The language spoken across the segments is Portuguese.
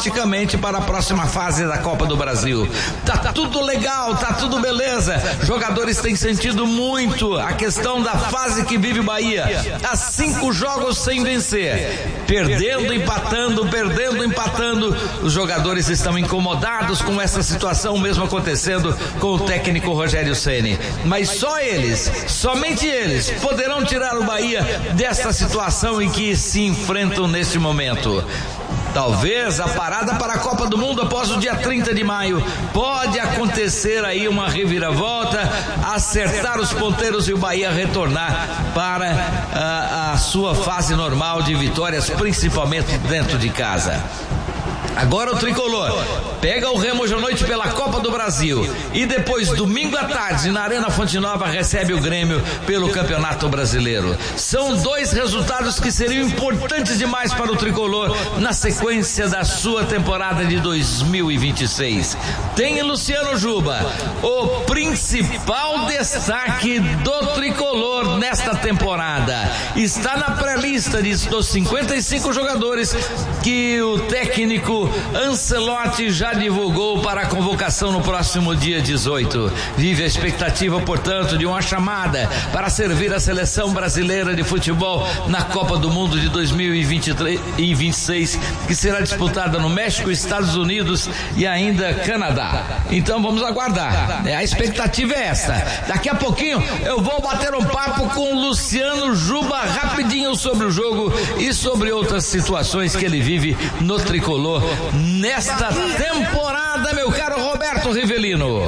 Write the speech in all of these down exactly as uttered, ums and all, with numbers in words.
automaticamente para a próxima fase da Copa do Brasil. Tá tudo legal, tá tudo beleza. Jogadores têm sentido muito a questão da fase que vive o Bahia. Há cinco jogos sem vencer, perdendo, empatando, perdendo, empatando. Os jogadores estão incomodados com essa situação, mesmo acontecendo com o técnico Rogério Ceni. Mas só eles, somente eles, poderão tirar o Bahia desta situação em que se enfrentam neste momento. Talvez a parada para a Copa do Mundo após o dia trinta de maio. Pode acontecer aí uma reviravolta, acertar os ponteiros e o Bahia retornar para a, a sua fase normal de vitórias, principalmente dentro de casa. Agora o Tricolor pega o Remo hoje à noite pela Copa do Brasil e depois, domingo à tarde, na Arena Fonte Nova, recebe o Grêmio pelo Campeonato Brasileiro. São dois resultados que seriam importantes demais para o Tricolor na sequência da sua temporada de dois mil e vinte e seis. Tem Luciano Juba, o principal destaque do Tricolor nesta temporada. Está na pré-lista dos cinquenta e cinco jogadores que o técnico Ancelotti já divulgou para a convocação no próximo dia dezoito. Vive a expectativa, portanto, de uma chamada para servir a seleção brasileira de futebol na Copa do Mundo de dois mil e vinte e três e vinte e seis, que será disputada no México, Estados Unidos e ainda Canadá. Então vamos aguardar. A expectativa é esta. Daqui a pouquinho eu vou bater um papo com o Luciano Juba rapidinho sobre o jogo e sobre outras situações que ele vive no Tricolor nesta temporada, meu caro Roberto Rivelino.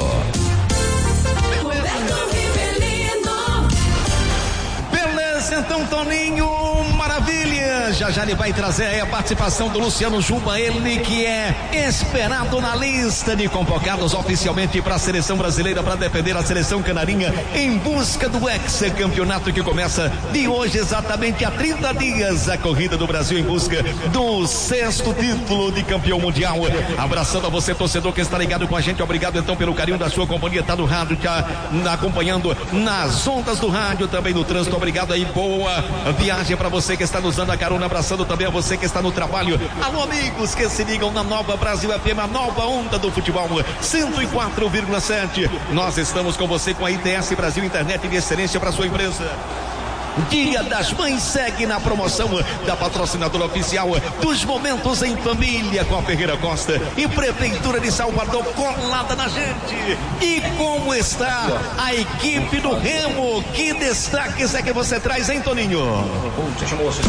Roberto Rivelino. Beleza, então, Toninho, maravilha. Já já ele vai trazer aí a participação do Luciano Juba, ele que é esperado na lista de convocados oficialmente para a seleção brasileira, para defender a seleção canarinha em busca do hexacampeonato que começa de hoje, exatamente há trinta dias, a corrida do Brasil em busca do sexto título de campeão mundial. Abraçando a você, torcedor, que está ligado com a gente, obrigado então pelo carinho da sua companhia, tá no rádio, tá acompanhando nas ondas do rádio, também no trânsito, obrigado aí, boa viagem para você que está nos dando a carona, abraçando também a você que está no trabalho. Alô, amigos que se ligam na Nova Brasil F M, a nova onda do futebol, cento e quatro vírgula sete. Nós estamos com você com a I D S Brasil, internet de excelência para sua empresa. Dia das Mães segue na promoção da patrocinadora oficial dos Momentos em Família com a Ferreira Costa e Prefeitura de Salvador colada na gente. E como está a equipe do Remo? Que destaques é que você traz, hein, Toninho? Você chamou você.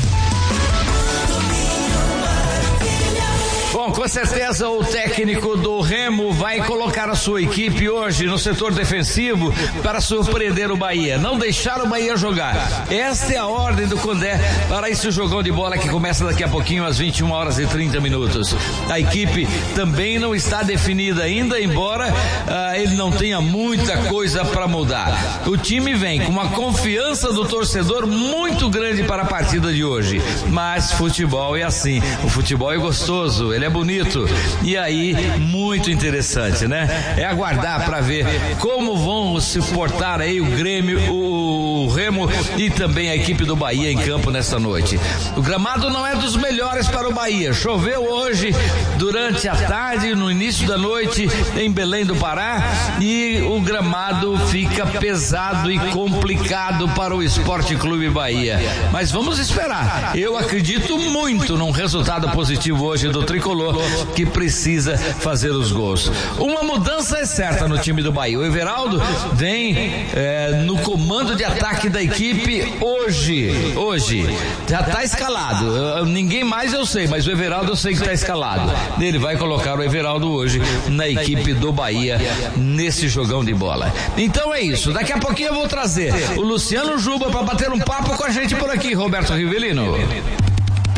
Bom, com certeza o técnico do Remo vai colocar a sua equipe hoje no setor defensivo para surpreender o Bahia, não deixar o Bahia jogar. Esta é a ordem do Condé para esse jogão de bola que começa daqui a pouquinho às vinte e uma horas e trinta minutos. A equipe também não está definida ainda, embora ah, ele não tenha muita coisa para mudar. O time vem com uma confiança do torcedor muito grande para a partida de hoje, mas futebol é assim, o futebol é gostoso, ele é bonito e aí muito interessante, né? É aguardar para ver como vão se portar aí o Grêmio, o Remo e também a equipe do Bahia em campo nesta noite. O gramado não é dos melhores para o Bahia. Choveu hoje durante a tarde, no início da noite em Belém do Pará, e o gramado fica pesado e complicado para o Esporte Clube Bahia. Mas vamos esperar. Eu acredito muito num resultado positivo hoje do Tricolor, que precisa fazer os gols. Uma mudança é certa no time do Bahia. O Everaldo vem é, no comando de ataque da equipe hoje. Hoje. Já está escalado. Eu, ninguém mais eu sei, mas o Everaldo eu sei que está escalado. Ele vai colocar o Everaldo hoje na equipe do Bahia nesse jogão de bola. Então é isso. Daqui a pouquinho eu vou trazer o Luciano Juba para bater um papo com a gente por aqui, Roberto Rivelino.